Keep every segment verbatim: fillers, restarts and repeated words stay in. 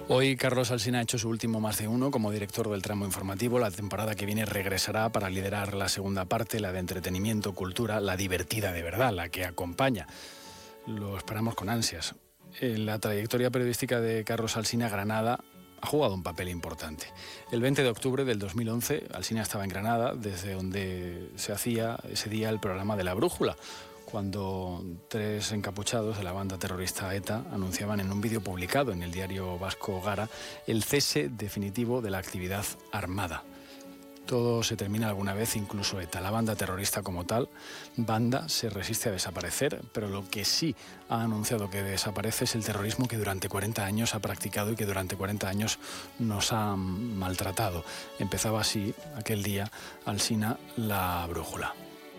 Hoy Carlos Alsina ha hecho su último más de uno como director del tramo informativo. La temporada que viene regresará para liderar la segunda parte, la de entretenimiento, cultura, la divertida de verdad, la que acompaña. Lo esperamos con ansias. En la trayectoria periodística de Carlos Alsina, Granada ha jugado un papel importante. El veinte de octubre del dos mil once, Alsina estaba en Granada, desde donde se hacía ese día el programa de La Brújula, cuando tres encapuchados de la banda terrorista ETA anunciaban en un vídeo publicado en el diario vasco Gara el cese definitivo de la actividad armada. Todo se termina alguna vez, incluso ETA. La banda terrorista como tal, banda, se resiste a desaparecer, pero lo que sí ha anunciado que desaparece es el terrorismo que durante cuarenta años ha practicado y que durante cuarenta años nos ha maltratado. Empezaba así aquel día Alsina La Brújula.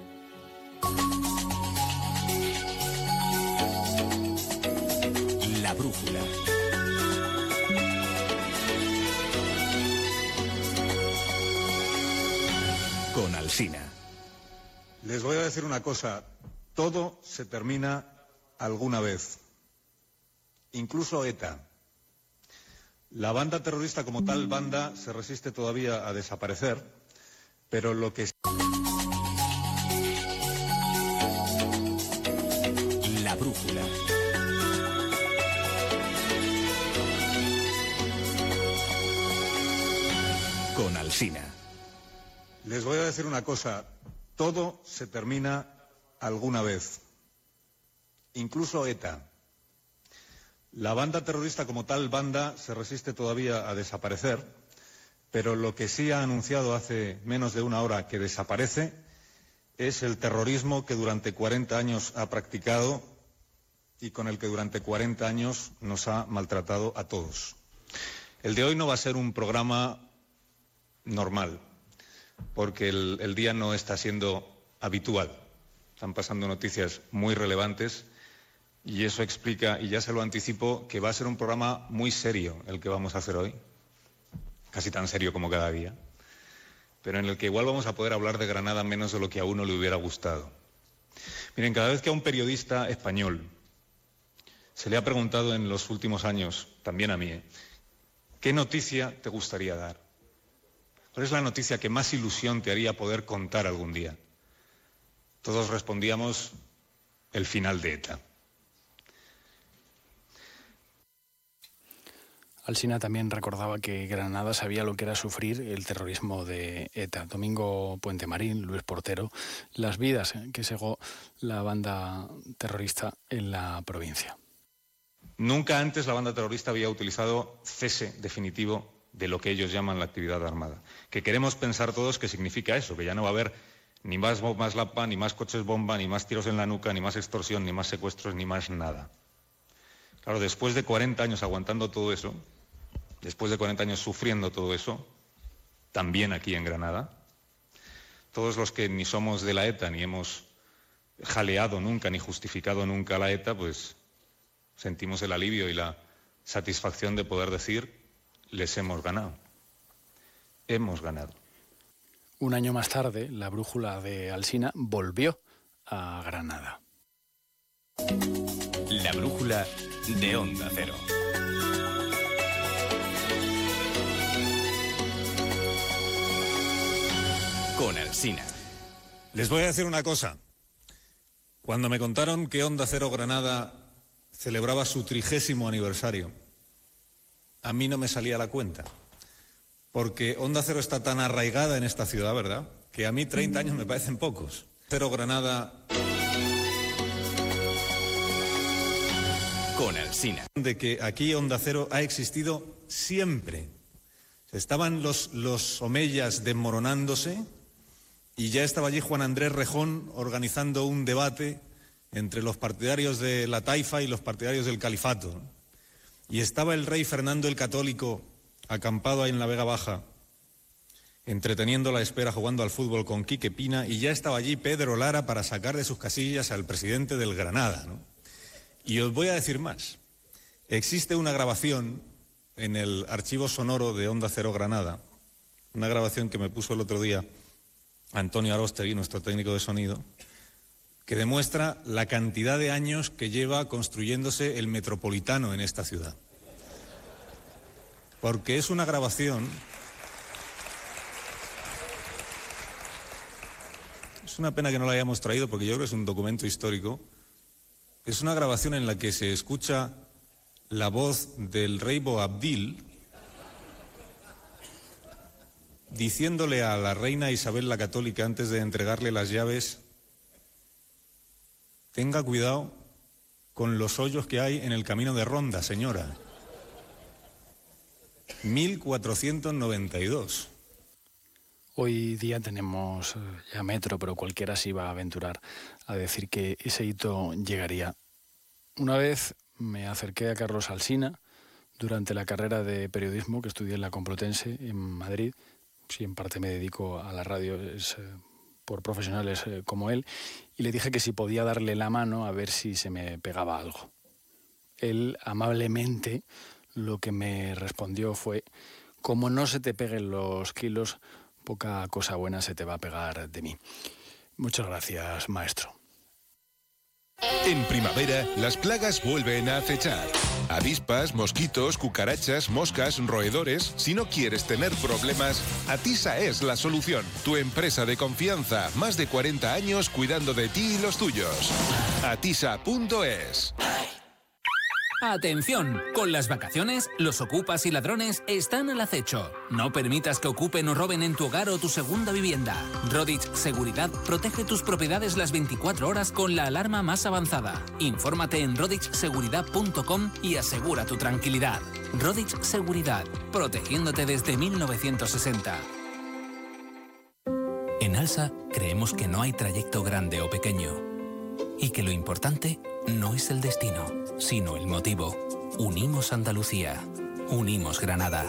La Brújula. Con Alsina. Les voy a decir una cosa, todo se termina alguna vez, incluso ETA. La banda terrorista como tal banda se resiste todavía a desaparecer, pero lo que... La Brújula. Con Alsina. Les voy a decir una cosa, todo se termina alguna vez, incluso ETA. La banda terrorista como tal banda se resiste todavía a desaparecer, pero lo que sí ha anunciado hace menos de una hora que desaparece es el terrorismo que durante cuarenta años ha practicado y con el que durante cuarenta años nos ha maltratado a todos. El de hoy no va a ser un programa normal, porque el, el día no está siendo habitual. Están pasando noticias muy relevantes y eso explica, y ya se lo anticipo, que va a ser un programa muy serio el que vamos a hacer hoy, casi tan serio como cada día, pero en el que igual vamos a poder hablar de Granada menos de lo que a uno le hubiera gustado. Miren, cada vez que a un periodista español se le ha preguntado en los últimos años, también a mí, ¿eh? ¿qué noticia te gustaría dar? ¿Cuál es la noticia que más ilusión te haría poder contar algún día? Todos respondíamos, el final de ETA. Alsina también recordaba que Granada sabía lo que era sufrir el terrorismo de ETA. Domingo Puentemarín, Luis Portero, las vidas que segó la banda terrorista en la provincia. Nunca antes la banda terrorista había utilizado cese definitivo de lo que ellos llaman la actividad armada. Que queremos pensar todos que significa eso, que ya no va a haber ni más bombas Lapa, ni más coches bomba, ni más tiros en la nuca, ni más extorsión, ni más secuestros, ni más nada. Claro, después de cuarenta años aguantando todo eso, después de cuarenta años sufriendo todo eso, también aquí en Granada, todos los que ni somos de la ETA, ni hemos jaleado nunca, ni justificado nunca a la ETA, pues sentimos el alivio y la satisfacción de poder decir, les hemos ganado. Hemos ganado. Un año más tarde, la brújula de Alsina volvió a Granada. La Brújula de Onda Cero. Con Alsina. Les voy a decir una cosa. Cuando me contaron que Onda Cero Granada celebraba su trigésimo aniversario, a mí no me salía la cuenta, porque Onda Cero está tan arraigada en esta ciudad, ¿verdad?, que a mí treinta años me parecen pocos. Cero Granada... Con Alsina. De que aquí Onda Cero ha existido siempre. Estaban los, los omeyas desmoronándose y ya estaba allí Juan Andrés Rejón organizando un debate entre los partidarios de la taifa y los partidarios del califato. Y estaba el rey Fernando el Católico acampado ahí en la Vega Baja, entreteniendo la espera jugando al fútbol con Quique Pina, y ya estaba allí Pedro Lara para sacar de sus casillas al presidente del Granada, ¿no? Y os voy a decir más. Existe una grabación en el archivo sonoro de Onda Cero Granada, una grabación que me puso el otro día Antonio Arostegui, nuestro técnico de sonido, que demuestra la cantidad de años que lleva construyéndose el Metropolitano en esta ciudad. porque es una grabación... Es una pena que no la hayamos traído porque yo creo que es un documento histórico. Es una grabación en la que se escucha la voz del rey Boabdil diciéndole a la reina Isabel la Católica antes de entregarle las llaves: tenga cuidado con los hoyos que hay en el camino de Ronda, señora. mil cuatrocientos noventa y dos. Hoy día tenemos ya metro, pero cualquiera se iba a aventurar a decir que ese hito llegaría. Una vez me acerqué a Carlos Alsina durante la carrera de periodismo que estudié en la Complutense en Madrid. Sí, en parte me dedico a la radio, es eh, por profesionales eh, como él, y le dije que si podía darle la mano a ver si se me pegaba algo. Él amablemente lo que me respondió fue: como no se te peguen los kilos, poca cosa buena se te va a pegar de mí. Muchas gracias, maestro. En primavera, las plagas vuelven a acechar. Avispas, mosquitos, cucarachas, moscas, roedores. Si no quieres tener problemas, Atisa es la solución. Tu empresa de confianza, más de cuarenta años cuidando de ti y los tuyos. Atisa punto es. ¡Atención! Con las vacaciones, los ocupas y ladrones están al acecho. No permitas que ocupen o roben en tu hogar o tu segunda vivienda. Rodich Seguridad protege tus propiedades las veinticuatro horas con la alarma más avanzada. Infórmate en rodich seguridad punto com y asegura tu tranquilidad. Rodich Seguridad, protegiéndote desde mil novecientos sesenta. En Alsa creemos que no hay trayecto grande o pequeño y que lo importante no es el destino, sino el motivo. Unimos Andalucía. Unimos Granada.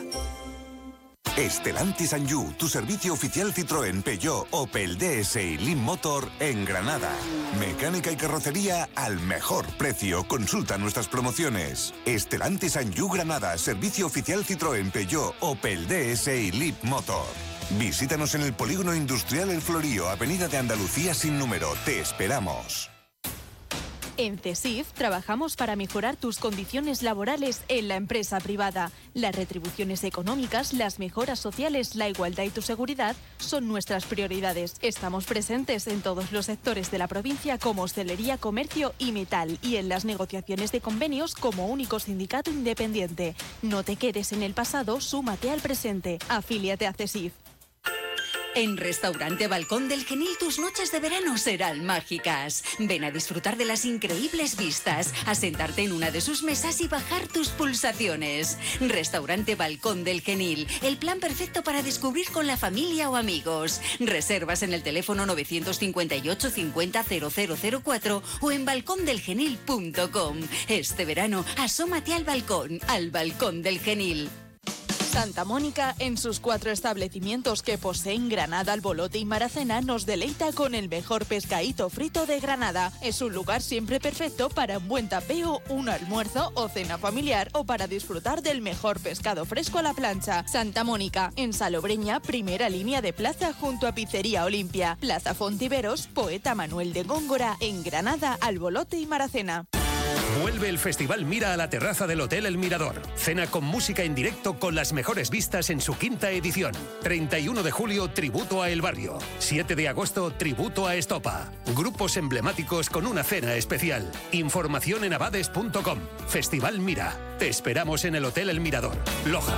Stellantis and You, tu servicio oficial Citroën, Peugeot, Opel, D S y Lean Motor en Granada. Mecánica y carrocería al mejor precio. Consulta nuestras promociones. Stellantis and You Granada, servicio oficial Citroën, Peugeot, Opel, D S y Lean Motor. Visítanos en el Polígono Industrial El Florío, Avenida de Andalucía sin número. Te esperamos. En CESIF trabajamos para mejorar tus condiciones laborales en la empresa privada. Las retribuciones económicas, las mejoras sociales, la igualdad y tu seguridad son nuestras prioridades. Estamos presentes en todos los sectores de la provincia como hostelería, comercio y metal, y en las negociaciones de convenios como único sindicato independiente. No te quedes en el pasado, súmate al presente. Afíliate a CESIF. En Restaurante Balcón del Genil tus noches de verano serán mágicas. Ven a disfrutar de las increíbles vistas, a sentarte en una de sus mesas y bajar tus pulsaciones. Restaurante Balcón del Genil, el plan perfecto para descubrir con la familia o amigos. Reservas en el teléfono nueve cinco ocho cincuenta cero cero cero cuatro o en balcón del genil punto com. Este verano asómate al balcón, al Balcón del Genil. Santa Mónica, en sus cuatro establecimientos que poseen Granada, Albolote y Maracena, nos deleita con el mejor pescadito frito de Granada. Es un lugar siempre perfecto para un buen tapeo, un almuerzo o cena familiar, o para disfrutar del mejor pescado fresco a la plancha. Santa Mónica, en Salobreña, primera línea de plaza junto a Pizzería Olimpia. Plaza Fontiveros, Poeta Manuel de Góngora, en Granada, Albolote y Maracena. Vuelve el Festival Mira a la terraza del Hotel El Mirador. Cena con música en directo con las mejores vistas en su quinta edición. treinta y uno de julio, tributo a El Barrio. siete de agosto, tributo a Estopa. Grupos emblemáticos con una cena especial. Información en abades punto com. Festival Mira. Te esperamos en el Hotel El Mirador, Loja.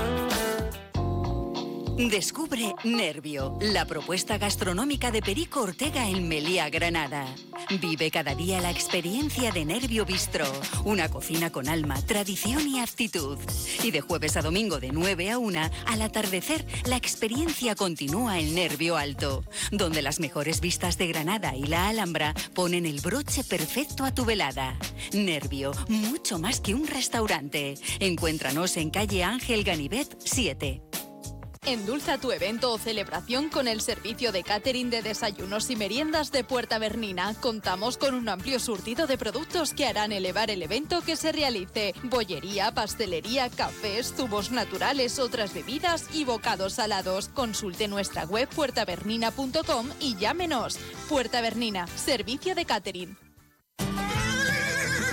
Descubre Nervio, la propuesta gastronómica de Perico Ortega en Meliá, Granada. Vive cada día la experiencia de Nervio Bistro, una cocina con alma, tradición y aptitud. Y de jueves a domingo de nueve a una, al atardecer, la experiencia continúa en Nervio Alto, donde las mejores vistas de Granada y la Alhambra ponen el broche perfecto a tu velada. Nervio, mucho más que un restaurante. Encuéntranos en calle Ángel Ganivet siete. Endulza tu evento o celebración con el servicio de catering de desayunos y meriendas de Puerta Bernina. Contamos con un amplio surtido de productos que harán elevar el evento que se realice. Bollería, pastelería, cafés, zumos naturales, otras bebidas y bocados salados. Consulte nuestra web puerta bernina punto com y llámenos. Puerta Bernina, servicio de catering.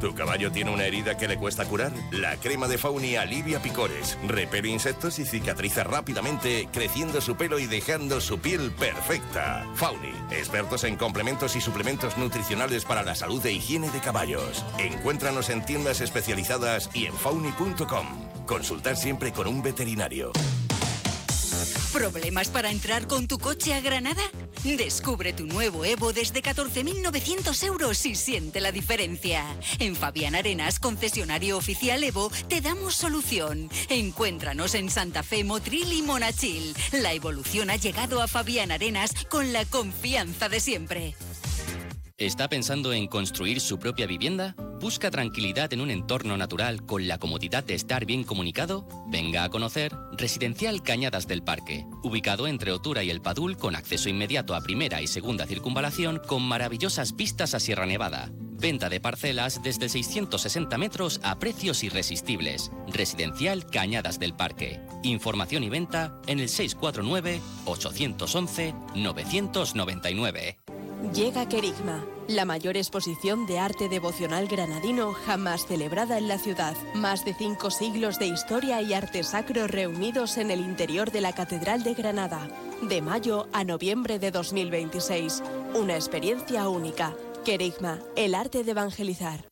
¿Tu caballo tiene una herida que le cuesta curar? La crema de Fauni alivia picores, repele insectos y cicatriza rápidamente, creciendo su pelo y dejando su piel perfecta. Fauni, expertos en complementos y suplementos nutricionales para la salud e higiene de caballos. Encuéntranos en tiendas especializadas y en fauni punto com. Consultar siempre con un veterinario. ¿Problemas para entrar con tu coche a Granada? Descubre tu nuevo Evo desde catorce mil novecientos euros y siente la diferencia. En Fabián Arenas, concesionario oficial Evo, te damos solución. Encuéntranos en Santa Fe, Motril y Monachil. La evolución ha llegado a Fabián Arenas con la confianza de siempre. ¿Está pensando en construir su propia vivienda? ¿Busca tranquilidad en un entorno natural con la comodidad de estar bien comunicado? Venga a conocer Residencial Cañadas del Parque, ubicado entre Otura y El Padul, con acceso inmediato a primera y segunda circunvalación, con maravillosas vistas a Sierra Nevada. Venta de parcelas desde seiscientos sesenta metros a precios irresistibles. Residencial Cañadas del Parque. Información y venta en el seis cuatro nueve, ocho once, nueve nueve nueve. Llega Querigma, la mayor exposición de arte devocional granadino jamás celebrada en la ciudad. Más de cinco siglos de historia y arte sacro reunidos en el interior de la Catedral de Granada. De mayo a noviembre de dos mil veintiséis. Una experiencia única. Querigma, el arte de evangelizar.